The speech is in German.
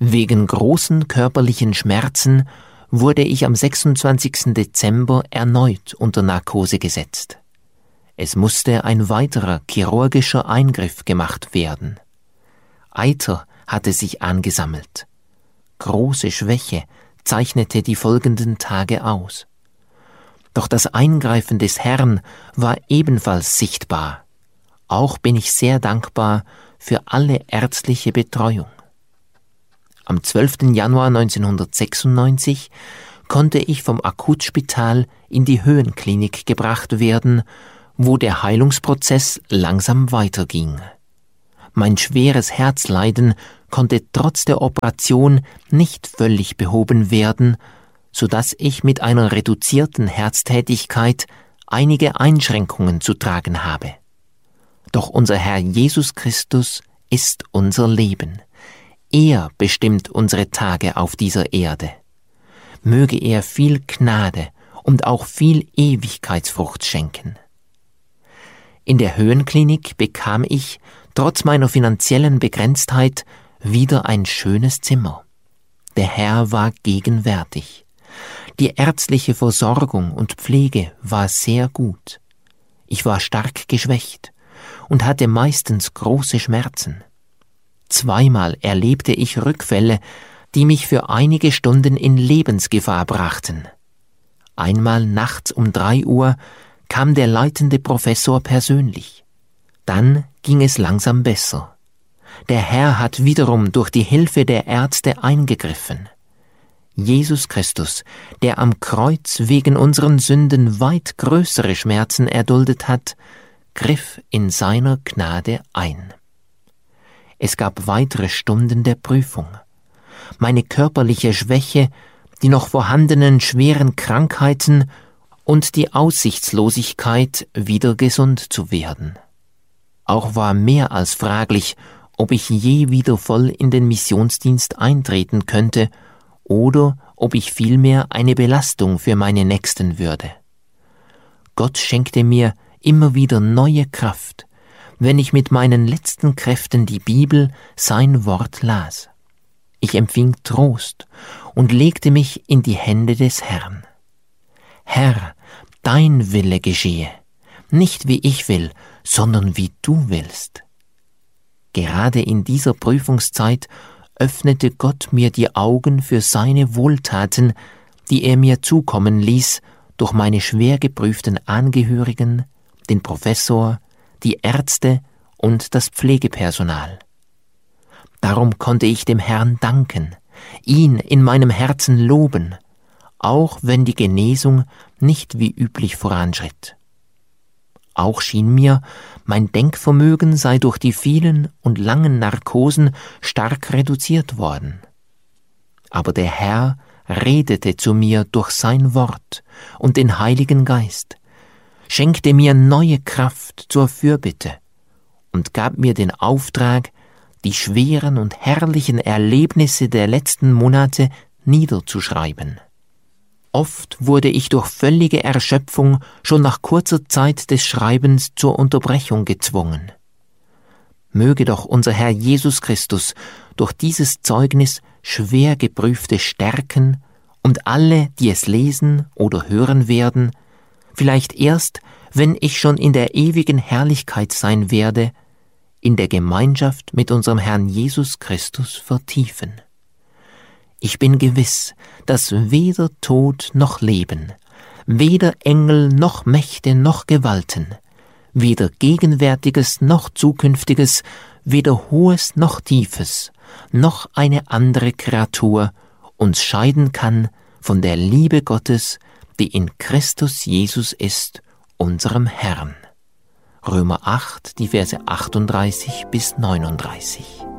Wegen großen körperlichen Schmerzen wurde ich am 26. Dezember erneut unter Narkose gesetzt. Es musste ein weiterer chirurgischer Eingriff gemacht werden. Eiter hatte sich angesammelt. Große Schwäche zeichnete die folgenden Tage aus. Doch das Eingreifen des Herrn war ebenfalls sichtbar. Auch bin ich sehr dankbar für alle ärztliche Betreuung. Am 12. Januar 1996 konnte ich vom Akutspital in die Höhenklinik gebracht werden, wo der Heilungsprozess langsam weiterging. Mein schweres Herzleiden konnte trotz der Operation nicht völlig behoben werden, sodass ich mit einer reduzierten Herztätigkeit einige Einschränkungen zu tragen habe. Doch unser Herr Jesus Christus ist unser Leben. Er bestimmt unsere Tage auf dieser Erde. Möge er viel Gnade und auch viel Ewigkeitsfrucht schenken. In der Höhenklinik bekam ich, trotz meiner finanziellen Begrenztheit, wieder ein schönes Zimmer. Der Herr war gegenwärtig. Die ärztliche Versorgung und Pflege war sehr gut. Ich war stark geschwächt und hatte meistens große Schmerzen. Zweimal erlebte ich Rückfälle, die mich für einige Stunden in Lebensgefahr brachten. Einmal nachts um 3 Uhr kam der leitende Professor persönlich. Dann ging es langsam besser. Der Herr hat wiederum durch die Hilfe der Ärzte eingegriffen. Jesus Christus, der am Kreuz wegen unseren Sünden weit größere Schmerzen erduldet hat, griff in seiner Gnade ein. Es gab weitere Stunden der Prüfung. Meine körperliche Schwäche, die noch vorhandenen schweren Krankheiten und die Aussichtslosigkeit, wieder gesund zu werden. Auch war mehr als fraglich, ob ich je wieder voll in den Missionsdienst eintreten könnte oder ob ich vielmehr eine Belastung für meine Nächsten würde. Gott schenkte mir immer wieder neue Kraft, wenn ich mit meinen letzten Kräften die Bibel, sein Wort las. Ich empfing Trost und legte mich in die Hände des Herrn. Herr, dein Wille geschehe, nicht wie ich will, sondern wie du willst. Gerade in dieser Prüfungszeit öffnete Gott mir die Augen für seine Wohltaten, die er mir zukommen ließ durch meine schwer geprüften Angehörigen, den Professor, die Ärzte und das Pflegepersonal. Darum konnte ich dem Herrn danken, ihn in meinem Herzen loben, auch wenn die Genesung nicht wie üblich voranschritt. Auch schien mir, mein Denkvermögen sei durch die vielen und langen Narkosen stark reduziert worden. Aber der Herr redete zu mir durch sein Wort und den Heiligen Geist, schenkte mir neue Kraft zur Fürbitte und gab mir den Auftrag, die schweren und herrlichen Erlebnisse der letzten Monate niederzuschreiben. Oft wurde ich durch völlige Erschöpfung schon nach kurzer Zeit des Schreibens zur Unterbrechung gezwungen. Möge doch unser Herr Jesus Christus durch dieses Zeugnis schwer geprüfte stärken und alle, die es lesen oder hören werden, vielleicht erst, wenn ich schon in der ewigen Herrlichkeit sein werde, in der Gemeinschaft mit unserem Herrn Jesus Christus vertiefen. Ich bin gewiss, dass weder Tod noch Leben, weder Engel noch Mächte noch Gewalten, weder Gegenwärtiges noch Zukünftiges, weder Hohes noch Tiefes, noch eine andere Kreatur uns scheiden kann von der Liebe Gottes, die in Christus Jesus ist, unserem Herrn. Römer 8, die Verse 38 bis 39.